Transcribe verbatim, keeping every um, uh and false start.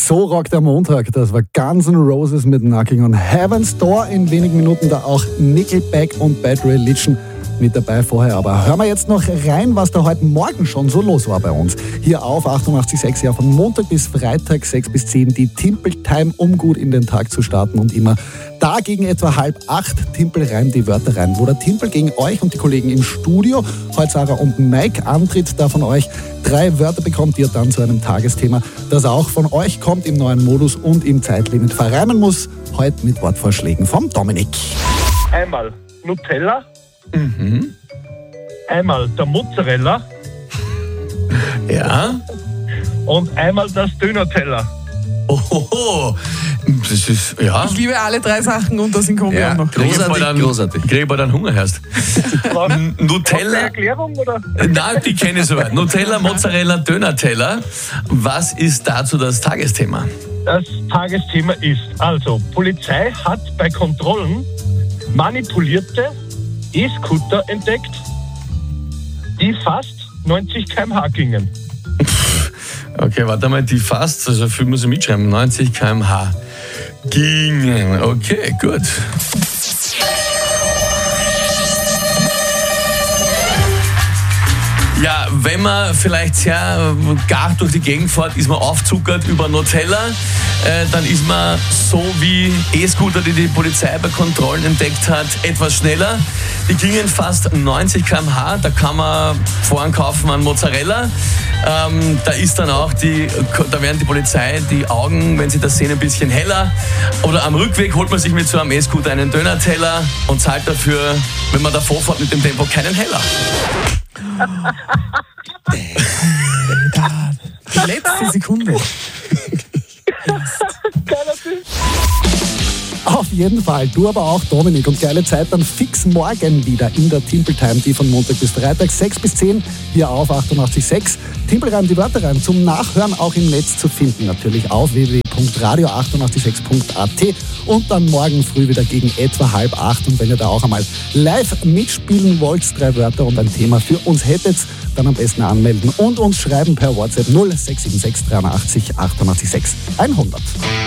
So rockt der Montag. Das war Guns N' Roses mit Knocking on Heaven's Door. In wenigen Minuten da auch Nickelback und Bad Religion mit dabei vorher. Aber hören wir jetzt noch rein, was da heute Morgen schon so los war bei uns. Hier auf achtundachtzig Komma sechs, ja, von Montag bis Freitag sechs bis zehn die Timpel-Time, um gut in den Tag zu starten. Und immer da gegen etwa halb acht Timpel reimt die Wörter rein, wo der Timpel gegen euch und die Kollegen im Studio, heute Sarah und Mike, antritt, da von euch drei Wörter bekommt, die ihr dann zu einem Tagesthema, das auch von euch kommt, im neuen Modus und im Zeitlimit verreimen muss. Heute mit Wortvorschlägen vom Dominik. Einmal Nutella. Mhm. Einmal der Mozzarella Ja. und einmal das Döner-Teller. Ohoho. Das ist, ja. Ich liebe alle drei Sachen und das in Kombi Ja, auch noch. großartig, dann, großartig. Krieg ich bald einen Hunger erst. Hast du Nutella. eine Erklärung, oder? Nein, die kenne ich soweit. Nutella, Mozzarella, Döner-Teller. Was ist dazu das Tagesthema? Das Tagesthema ist, also, Polizei hat bei Kontrollen manipulierte E-Scooter entdeckt, die fast neunzig Kilometer pro Stunde gingen. Okay, warte mal, die fast, also viel muss ich mitschreiben, neunzig Kilometer pro Stunde gingen. Okay, gut. Ja, wenn man vielleicht sehr gar durch die Gegend fährt, ist man aufzuckert über Nutella. Äh, dann ist man so wie E-Scooter, die die Polizei bei Kontrollen entdeckt hat, etwas schneller. Die gingen fast neunzig Kilometer pro Stunde. Da kann man vorhin kaufen an Mozzarella. Ähm, da ist dann auch die, da werden die Polizei die Augen, wenn sie das sehen, ein bisschen heller. Oder am Rückweg holt man sich mit so einem E-Scooter einen Döner-Teller und zahlt dafür, wenn man davor fährt mit dem Tempo, keinen Heller. Die letzte Sekunde. Auf jeden Fall, du aber auch, Dominik. Und geile Zeit dann fix morgen wieder in der Timpel-Time, die von Montag bis Freitag, sechs bis zehn, hier auf achtundachtzig Komma sechs. Timpel rein, die Wörter rein, zum Nachhören auch im Netz zu finden. Natürlich auf w w w punkt radio achtundachtzig Komma sechs punkt a t und dann morgen früh wieder gegen etwa halb acht. Und wenn ihr da auch einmal live mitspielen wollt, drei Wörter und ein Thema für uns hättet, dann am besten anmelden und uns schreiben per WhatsApp null sechs sieben sechs dreiundachtzig achtundachtzig sechs hundert.